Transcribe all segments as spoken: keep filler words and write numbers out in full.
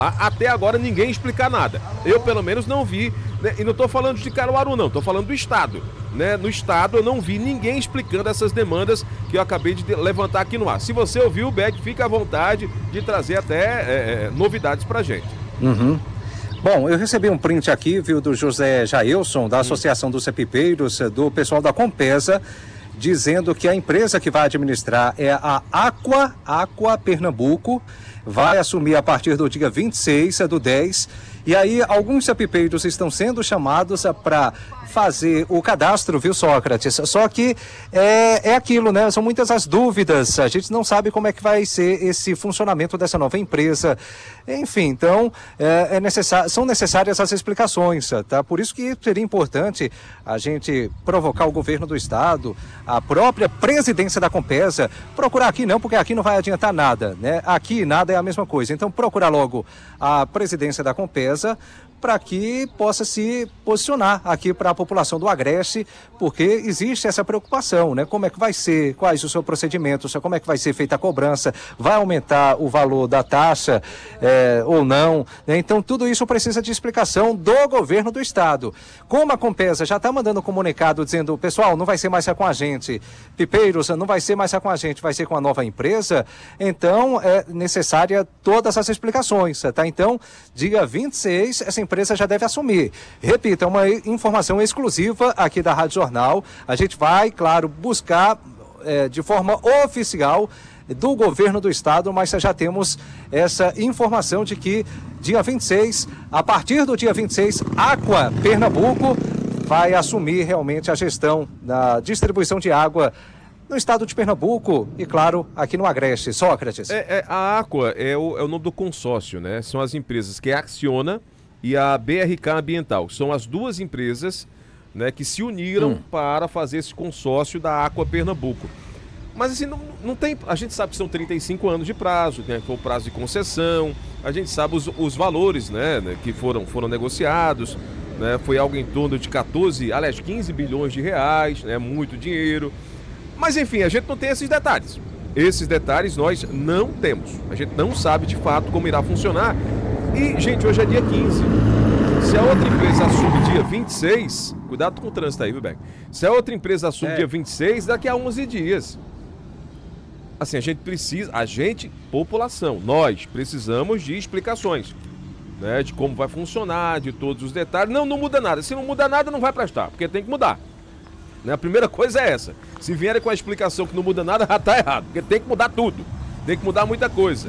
A- Até agora ninguém explicar nada. Eu, pelo menos, não vi, né? E não estou falando de Caruaru, não. Estou falando do Estado, né? No Estado, eu não vi ninguém explicando essas demandas que eu acabei de de- levantar aqui no ar. Se você ouviu, Beck, fica à vontade de trazer até é, é, novidades pra gente. Uhum. Bom, eu recebi um print aqui, viu, do José Jailson, da Associação dos Cepipeiros, do pessoal da Compesa, dizendo que a empresa que vai administrar é a Aqua, Aqua Pernambuco, vai assumir a partir do dia vinte e seis do dez, e aí alguns cepipeiros estão sendo chamados para fazer o cadastro, viu, Sócrates? Só que é, é aquilo, né? São muitas as dúvidas, a gente não sabe como é que vai ser esse funcionamento dessa nova empresa. Enfim, então, é, é necessário, são necessárias as explicações, tá? Por isso que seria importante a gente provocar o governo do estado, a própria presidência da Compesa, procurar aqui não, porque aqui não vai adiantar nada, né? Aqui nada é a mesma coisa. Então, procurar logo a presidência da Compesa para que possa se posicionar aqui para a população do Agreste, porque existe essa preocupação, né? Como é que vai ser, quais os seus procedimentos, como é que vai ser feita a cobrança, vai aumentar o valor da taxa é, ou não, né? Então tudo isso precisa de explicação do governo do estado. Como a Compesa já está mandando um comunicado dizendo, pessoal, não vai ser mais com a gente, pipeiros, não vai ser mais com a gente, vai ser com a nova empresa, então é necessária todas as explicações, tá? Então, dia vinte e seis, essa empresa empresa já deve assumir. Repita, é uma informação exclusiva aqui da Rádio Jornal. A gente vai, claro, buscar é, de forma oficial do governo do estado, mas já temos essa informação de que dia vinte e seis, a partir do dia vinte e seis, Aqua Pernambuco vai assumir realmente a gestão da distribuição de água no estado de Pernambuco e, claro, aqui no Agreste. Sócrates. É, é, a Aqua é o, é o nome do consórcio, né? São as empresas que aciona e a B R K Ambiental. São as duas empresas, né, que se uniram hum. para fazer esse consórcio da Aqua Pernambuco. Mas assim, não, não tem. A gente sabe que são trinta e cinco anos de prazo, né, foi o prazo de concessão, a gente sabe os, os valores, né, né, que foram, foram negociados, né, foi algo em torno de quatorze, aliás, quinze bilhões de reais, né, muito dinheiro. Mas enfim, a gente não tem esses detalhes. Esses detalhes nós não temos. A gente não sabe de fato como irá funcionar. E, gente, hoje é dia quinze. Se a outra empresa assume dia vinte e seis, cuidado com o trânsito aí, viu, Beck? Se a outra empresa assume é. dia vinte e seis, daqui a onze dias. Assim, a gente precisa, a gente, população, nós precisamos de explicações, né? De como vai funcionar, de todos os detalhes. Não, não muda nada. Se não muda nada, não vai prestar, porque tem que mudar. Né? A primeira coisa é essa. Se vierem com a explicação que não muda nada, já tá errado, porque tem que mudar tudo. Tem que mudar muita coisa.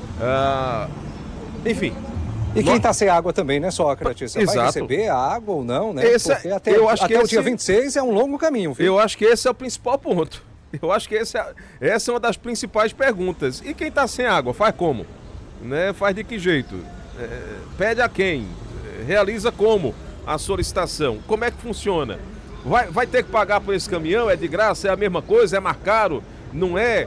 Ah, enfim. E quem está sem água também, né, Sócrates? Você Exato. vai receber a água ou não, né? Esse, Porque até, eu acho até que o esse, dia vinte e seis é um longo caminho, viu? Eu acho que esse é o principal ponto. Eu acho que esse é, essa é uma das principais perguntas. E quem está sem água, faz como? Né? Faz de que jeito? É, pede a quem? Realiza como a solicitação? Como é que funciona? Vai, vai ter que pagar por esse caminhão? É de graça? É a mesma coisa? É mais caro? Não é?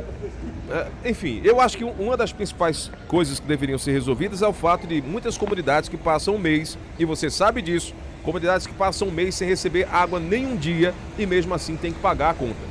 Enfim, eu acho que uma das principais coisas que deveriam ser resolvidas é o fato de muitas comunidades que passam um mês, e você sabe disso, comunidades que passam um mês sem receber água nem um dia e mesmo assim tem que pagar a conta.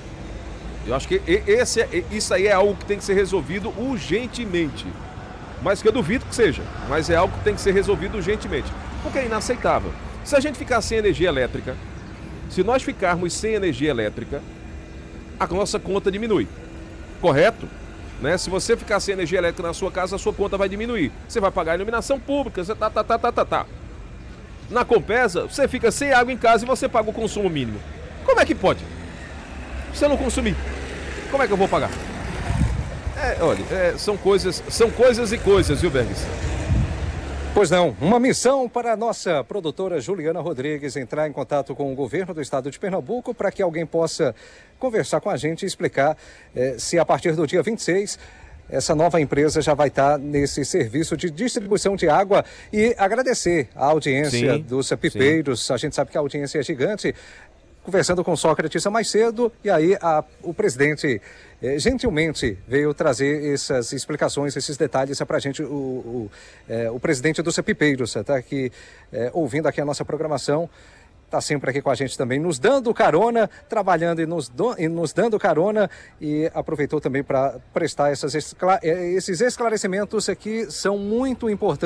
Eu acho que esse é, isso aí é algo que tem que ser resolvido urgentemente. Mas que eu duvido que seja, mas é algo que tem que ser resolvido urgentemente. Porque é inaceitável. Se a gente ficar sem energia elétrica, se nós ficarmos sem energia elétrica, a nossa conta diminui. Correto? Né? Se você ficar sem energia elétrica na sua casa, a sua conta vai diminuir. Você vai pagar a iluminação pública, você tá, tá, tá, tá, tá, tá. Na Compesa, você fica sem água em casa e você paga o consumo mínimo. Como é que pode? Se eu não consumir, como é que eu vou pagar? É, olha, é, são coisas, são coisas e coisas, viu, Bergs? Pois não, uma missão para a nossa produtora Juliana Rodrigues entrar em contato com o governo do estado de Pernambuco para que alguém possa conversar com a gente e explicar eh, se a partir do dia vinte e seis essa nova empresa já vai estar nesse serviço de distribuição de água e agradecer a audiência sim, dos pipeiros. Sim. A gente sabe que a audiência é gigante. Conversando com Sócrates mais cedo, e aí a, o presidente eh, gentilmente veio trazer essas explicações, esses detalhes para a gente, o, o, eh, o presidente do Cepipeiros, está aqui eh, ouvindo aqui a nossa programação, está sempre aqui com a gente também, nos dando carona, trabalhando e nos, do, e nos dando carona, e aproveitou também para prestar essas escla- esses esclarecimentos que são muito importantes.